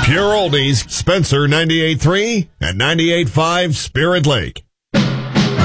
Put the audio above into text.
Pure Oldies, Spencer 98.3 and 98.5 Spirit Lake.